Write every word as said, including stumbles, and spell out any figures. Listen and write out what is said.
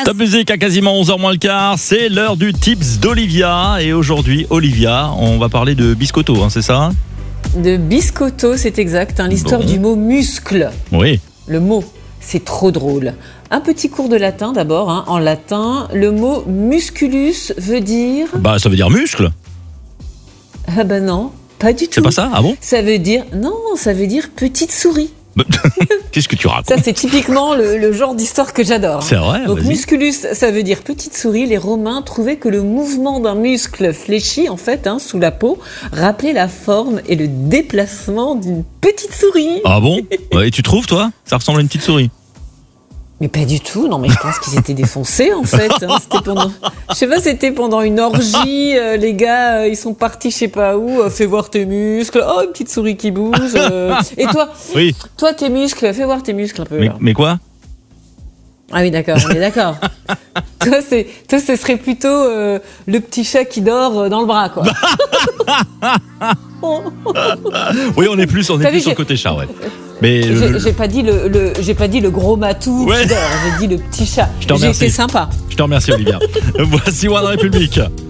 Top musique à quasiment onze heures moins le quart, c'est l'heure du tips d'Olivia. Et aujourd'hui, Olivia, on va parler de biscotto, hein, c'est ça? De biscotto, c'est exact, hein, l'histoire bon. du mot muscle. Oui. Le mot, c'est trop drôle. Un petit cours de latin d'abord, hein. En latin, le mot musculus veut dire... Bah ça veut dire muscle. Ah bah non, pas du tout. C'est pas ça? Ah bon? Ça veut dire... Non, ça veut dire petite souris. Qu'est-ce que tu racontes? Ça, c'est typiquement le, le genre d'histoire que j'adore. C'est vrai. Donc vas-y. musculus, ça veut dire petite souris. Les Romains trouvaient que le mouvement d'un muscle fléchi, en fait, hein, sous la peau, rappelait la forme et le déplacement d'une petite souris. Ah bon? Ouais, et tu trouves, toi? Ça ressemble à une petite souris? Mais pas du tout, non mais je pense qu'ils étaient défoncés en fait. Hein. C'était pendant, je sais pas, c'était pendant une orgie, euh, les gars, euh, ils sont partis je sais pas où, euh, fais voir tes muscles, oh une petite souris qui bouge. Euh. Et toi, Oui. toi tes muscles, fais voir tes muscles un peu. Mais, là. mais quoi? Ah oui d'accord, on est d'accord. toi c'est, toi ce serait plutôt euh, le petit chat qui dort euh, dans le bras quoi. Oui, on est plus, on est T'as plus vu, sur le j'ai- côté chat, ouais. Mais J'ai, le- j'ai pas dit le, le, j'ai pas dit le gros matou Ouais. qui dort, j'ai dit le petit chat. Je te J'ai remercie. été sympa. je te remercie, Olivia. Voici One République.